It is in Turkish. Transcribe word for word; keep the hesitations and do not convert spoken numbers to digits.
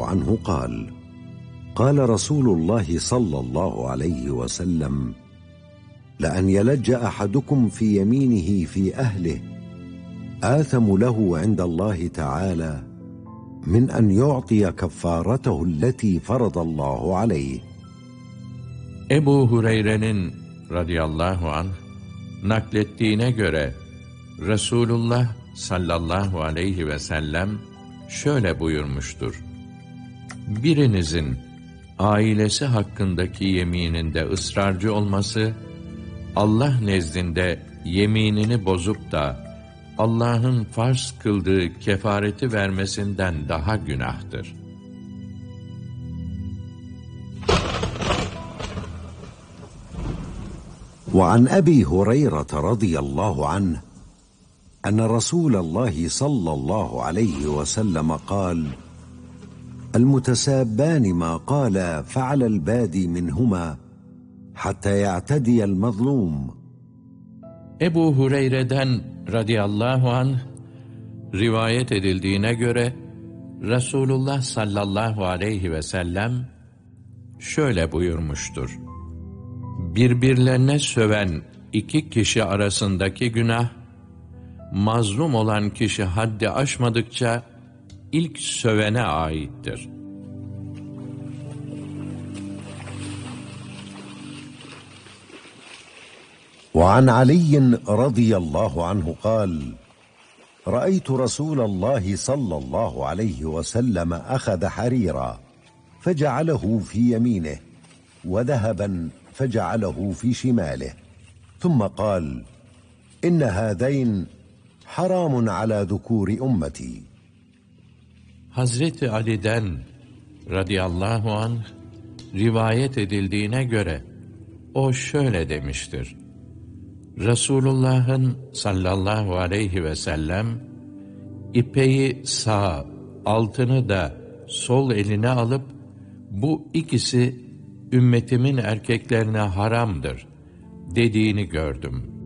الله عنه قال: قال رسول الله صلى الله عليه وسلم: لأن يلج أحدكم في يمينه في أهله آثم له عند الله تعالى من أن يعطي كفارته التي فرض الله عليه. Ebu Hureyre'nin radıyallahu anh naklettiğine göre Resulullah sallallahu aleyhi ve sellem şöyle buyurmuştur: birinizin ailesi hakkındaki yemininde ısrarcı olması, Allah nezdinde yeminini bozup da Allah'ın farz kıldığı kefareti vermesinden daha günahtır. وعن أبي هريرة رضي الله عنه أن رسول الله صلى الله عليه وسلم قال: المتسابان ما قال فعل البادي منهما حتى يعتدي المظلوم. Ebu Hureyre'den radıyallahu anh rivayet edildiğine göre Resulullah sallallahu aleyhi ve sellem şöyle buyurmuştur: birbirlerine söven iki kişi arasındaki günah, mazlum olan kişi haddi aşmadıkça ilk sövene aittir. وعن علي رضي الله عنه قال: رأيت رسول الله صلى الله عليه وسلم أخذ حريرا فجعله في يمينه وذهبا فجعله في شماله ثم قال: إن هذين حرام على ذكور أمتي. Hazreti Ali'den radıyallahu anh rivayet edildiğine göre o şöyle demiştir: Resulullah'ın sallallahu aleyhi ve sellem ipeyi sağ, altını da sol eline alıp bu ikisi ümmetimin erkeklerine haramdır dediğini gördüm.